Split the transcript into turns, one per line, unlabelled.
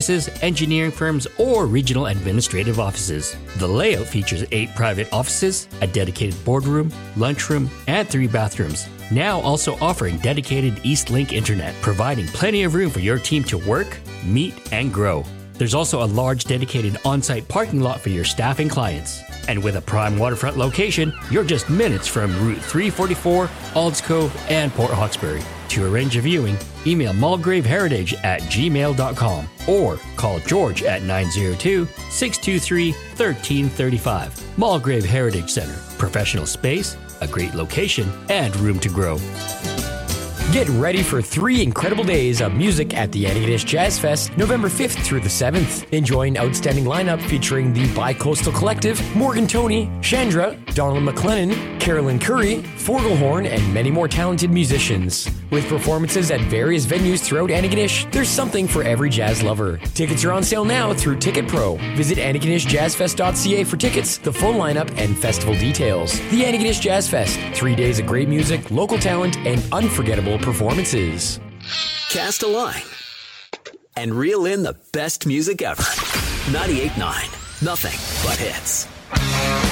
offices, engineering firms, or regional administrative offices. The layout features 8 private offices, a dedicated boardroom, lunchroom, and 3 bathrooms. Now also offering dedicated Eastlink internet, providing plenty of room for your team to work, meet, and grow. There's also a large dedicated on-site parking lot for your staff and clients. And with a prime waterfront location, you're just minutes from Route 344, Alds Cove, and Port Hawkesbury. To arrange a viewing, email mulgraveheritage@gmail.com or call George at 902-623-1335. Mulgrave Heritage Center. Professional space, a great location, and room to grow.
Get ready for 3 incredible days of music at the Antigonish Jazz Fest, November 5th through the 7th. Enjoy an outstanding lineup featuring the Bicoastal Collective, Morgan Toney, Chandra, Donald McLennan, Carolyn Curry, Forgelhorn, and many more talented musicians. With performances at various venues throughout Antigonish, there's something for every jazz lover. Tickets are on sale now through Ticket Pro. Visit AntigonishJazzFest.ca for tickets, the full lineup, and festival details. The Antigonish Jazz Fest, 3 days of great music, local talent, and unforgettable performances.
Cast a line and reel in the best music ever. 98.9. Nothing but hits.